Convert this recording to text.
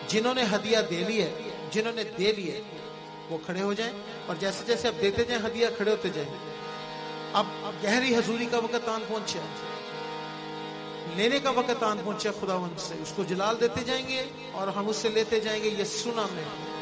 जिन्होंने हदिया दे ली है, जिन्होंने दे लिए वो खड़े हो जाएं, और जैसे जैसे अब देते जाएं हदिया खड़े होते जाएं। अब गहरी हजूरी का वक्त आन पहुंचे, लेने का वक्त आन पहुंचे खुदावंद से, उसको जलाल देते जाएंगे और हम उससे लेते जाएंगे यस्सु नाम में।